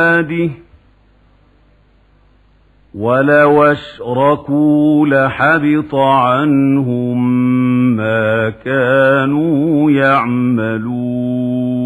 عباده ولو أشركوا لحبط عنهم ما كانوا يعملون